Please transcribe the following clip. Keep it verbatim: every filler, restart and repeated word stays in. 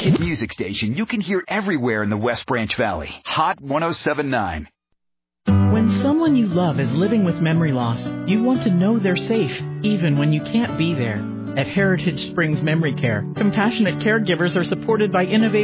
hit music station you can hear everywhere in the West Branch Valley. Hot one oh seven point nine. When someone you love is living with memory loss, you want to know they're safe, even when you can't be there. At Heritage Springs Memory Care, compassionate caregivers are supported by innovative